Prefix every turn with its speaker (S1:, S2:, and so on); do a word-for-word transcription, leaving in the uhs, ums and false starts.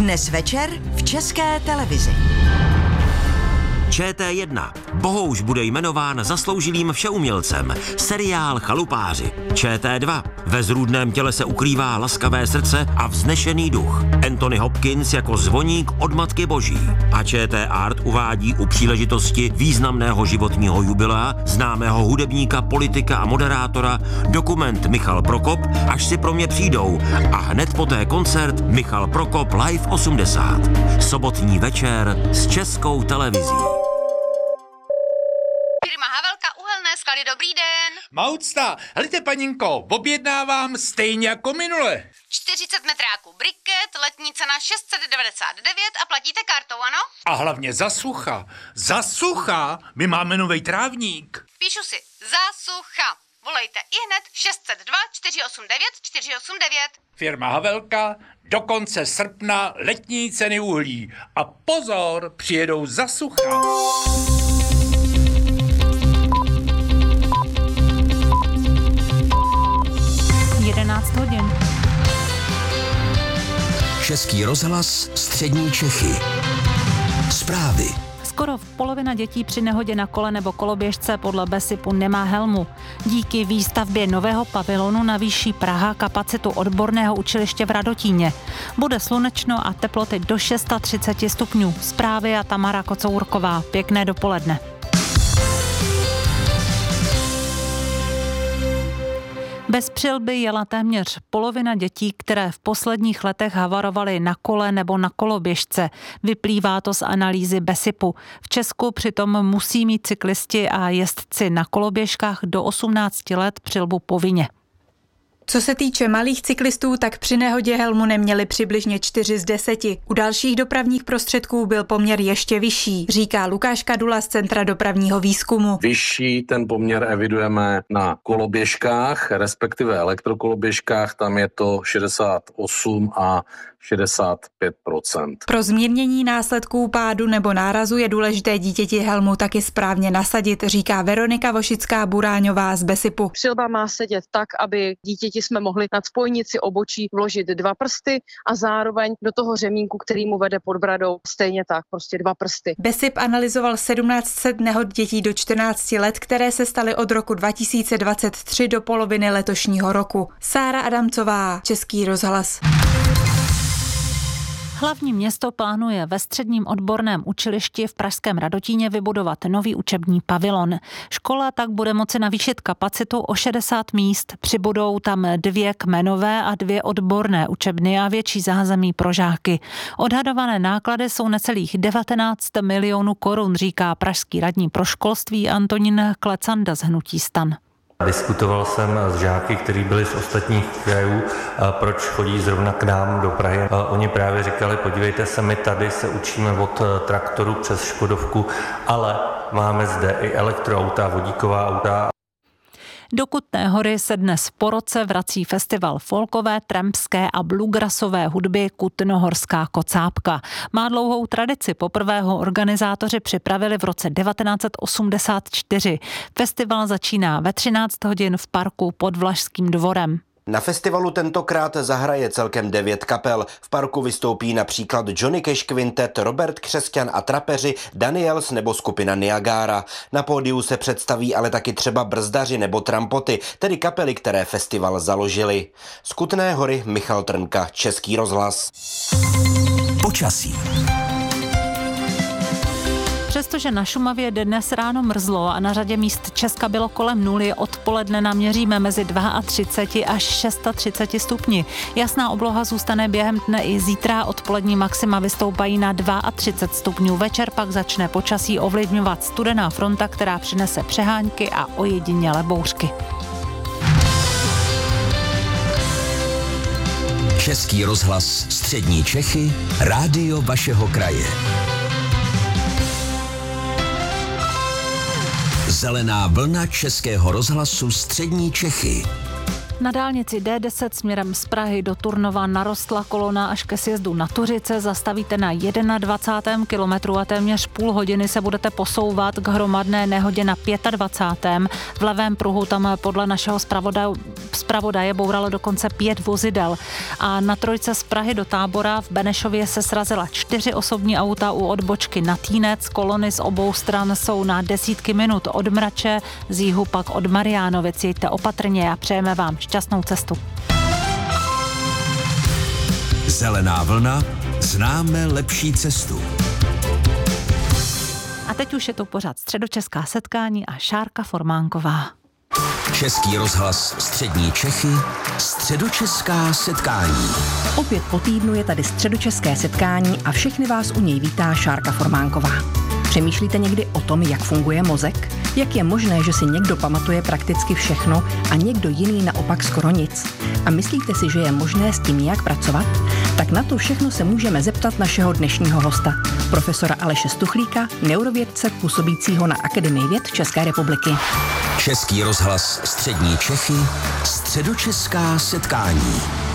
S1: Dnes večer v České televizi.
S2: Č T jedna. Bohouš bude jmenován zasloužilým všeumělcem. Seriál Chalupáři. Č T dva. Ve zrůdném těle se ukrývá laskavé srdce a vznešený duch. Anthony Hopkins jako zvoník od Matky Boží. A Č T Art uvádí u příležitosti významného životního jubilea známého hudebníka, politika a moderátora dokument Michal Prokop, Až si pro mě přijdou, a hned poté koncert Michal Prokop Live osmdesát. Sobotní večer s Českou televizí.
S3: Skali, dobrý den.
S4: Maucta, helejte paninko, objednávám stejně jako minule.
S3: čtyřicet metráků briket, letní cena šest set devadesát devět a platíte kartou, ano?
S4: A hlavně za sucha. Za sucha? My máme novej trávník.
S3: Píšu si, za sucha. Volejte ihned šest set dva čtyři osm devět čtyři osm devět.
S4: Firma Havelka, do konce srpna letní ceny uhlí. A pozor, přijedou za sucha.
S5: jedenáct hodin.
S6: Český rozhlas, střední Čechy. Zprávy.
S5: Skoro polovina dětí při nehodě na kole nebo koloběžce podle BESIPu nemá helmu. Díky výstavbě nového pavilonu navýší Praha kapacitu odborného učiliště v Radotíně. Bude slunečno a teploty do třicet šest stupňů. Zprávy a Tamara Kocourková. Pěkné dopoledne. Bez přilby jela téměř polovina dětí, které v posledních letech havarovaly na kole nebo na koloběžce. Vyplývá to z analýzy BESIPu. V Česku přitom musí mít cyklisti a jezdci na koloběžkách do osmnácti let přilbu povinně.
S7: Co se týče malých cyklistů, tak při nehodě helmu neměli přibližně čtyři z deseti. U dalších dopravních prostředků byl poměr ještě vyšší, říká Lukáš Kadula z Centra dopravního výzkumu.
S8: Vyšší ten poměr evidujeme na koloběžkách, respektive elektrokoloběžkách, tam je to šedesát osm a šedesát pět procent.
S7: Pro zmírnění následků pádu nebo nárazu je důležité dítěti helmu taky správně nasadit, říká Veronika Vošická-Buráňová z BESIPu.
S9: Přilba má sedět tak, aby dítěti jsme mohli nad spojnici obočí vložit dva prsty a zároveň do toho řemínku, který mu vede pod bradou, stejně tak, prostě dva prsty.
S7: BESIP analyzoval sedmnáct set nehod dětí do čtrnácti let, které se staly od roku dva tisíce dvacet tři do poloviny letošního roku. Sára Adamcová, Český rozhlas.
S5: Hlavní město plánuje ve středním odborném učilišti v pražském Radotíně vybudovat nový učební pavilon. Škola tak bude moci navýšit kapacitu o šedesát míst. Přibudou tam dvě kmenové a dvě odborné učebny a větší zázemí pro žáky. Odhadované náklady jsou necelých devatenáct milionů korun, říká pražský radní pro školství Antonín Klecanda z hnutí STAN.
S10: Diskutoval jsem s žáky, kteří byli z ostatních krajů, proč chodí zrovna k nám do Prahy. Oni právě říkali, podívejte se, my tady se učíme od traktoru přes Škodovku, ale máme zde i elektroauta, vodíková auta.
S5: Do Kutné Hory se dnes po roce vrací festival folkové, trampské a bluegrassové hudby Kutnohorská kocápka. Má dlouhou tradici, poprvé ho organizátoři připravili v roce devatenáct set osmdesát čtyři. Festival začíná ve třináct hodin v parku pod Vlašským dvorem.
S11: Na festivalu tentokrát zahraje celkem devět kapel. V parku vystoupí například Johnny Cash Quintet, Robert Křesťan a trapeři, Daniels nebo skupina Niagara. Na pódiu se představí ale taky třeba Brzdaři nebo Trampoty, tedy kapely, které festival založili. Z Kutné Hory Michal Trnka, Český rozhlas.
S6: Počasí.
S5: Přestože na Šumavě dnes ráno mrzlo a na řadě míst Česka bylo kolem nuly, odpoledne naměříme mezi třicet dva až třicet šest stupni. Jasná obloha zůstane během dne i zítra, odpolední maxima vystoupají na třicet dva stupňů. Večer pak začne počasí ovlivňovat studená fronta, která přinese přehánky a ojedinělé bouřky.
S6: Český rozhlas, střední Čechy, rádio vašeho kraje. Zelená vlna Českého rozhlasu střední Čechy.
S5: Na dálnici D deset směrem z Prahy do Turnova narostla kolona až ke sjezdu na Tuřice. Zastavíte na dvacátém prvním kilometru a téměř půl hodiny se budete posouvat k hromadné nehodě na dvacátém pátém V levém pruhu tam podle našeho zpravodaje, zpravodaje bouralo dokonce pět vozidel. A na trojce z Prahy do Tábora v Benešově se srazila čtyři osobní auta u odbočky na Týnec. Kolony z obou stran jsou na desítky minut od Mrače, z jihu pak od Mariánovic. Jeďte opatrně a přejeme vám šťastnou cestu.
S6: Zelená vlna, známe lepší cestu.
S5: A teď už je to pořád Středočeská setkání a Šárka Formánková.
S6: Český rozhlas Střední Čechy, Středočeská setkání.
S12: Opět po týdnu je tady Středočeské setkání a všechny vás u něj vítá Šárka Formánková. Přemýšlíte někdy o tom, jak funguje mozek? Jak je možné, že si někdo pamatuje prakticky všechno a někdo jiný naopak skoro nic? A myslíte si, že je možné s tím nějak pracovat? Tak na to všechno se můžeme zeptat našeho dnešního hosta, profesora Aleše Stuchlíka, neurovědce působícího na Akademii věd České republiky.
S6: Český rozhlas Střední Čechy, Středočeská setkání.